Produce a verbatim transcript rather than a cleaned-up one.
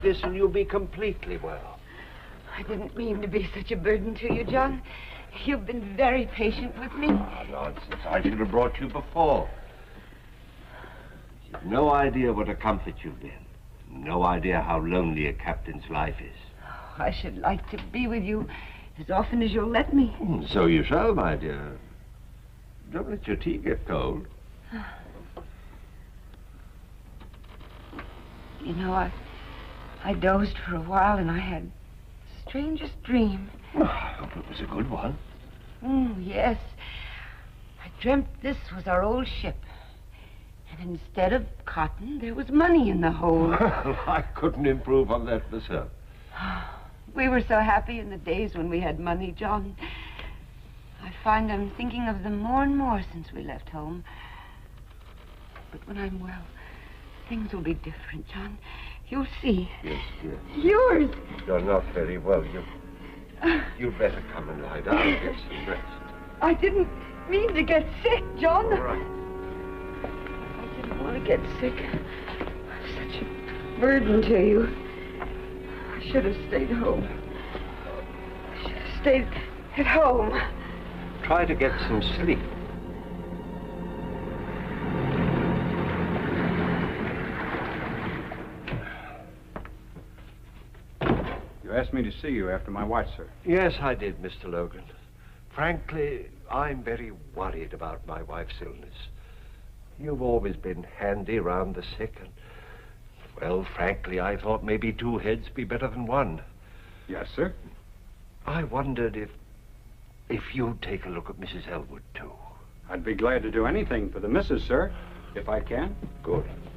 this and you'll be completely well. I didn't mean to be such a burden to you, John. You've been very patient with me. Ah, nonsense. I should have brought you before. You've no idea what a comfort you've been. No idea how lonely a captain's life is. Oh, I should like to be with you as often as you'll let me. Mm, so you shall, my dear. Don't let your tea get cold. You know, I, I dozed for a while and I had the strangest dream. Oh, I hope it was a good one. Oh, yes. I dreamt this was our old ship. And instead of cotton, there was money in the hold. Well, I couldn't improve on that myself. We were so happy in the days when we had money, John. I find I'm thinking of them more and more since we left home. But when I'm well, things will be different, John. You'll see. Yes, yes. Yours. You're not very well. You, you'd better come and lie down and get some rest. I didn't mean to get sick, John. All right. I didn't want to get sick. I'm such a burden to you. I should have stayed home. I should have stayed at home. Try to get some sleep. You asked me to see you after my watch, sir. Yes, I did, Mister Logan. Frankly, I'm very worried about my wife's illness. You've always been handy around the sick, and, well, frankly, I thought maybe two heads be better than one. Yes, sir. I wondered if, if you'd take a look at Missus Elwood, too. I'd be glad to do anything for the missus, sir, if I can. Good.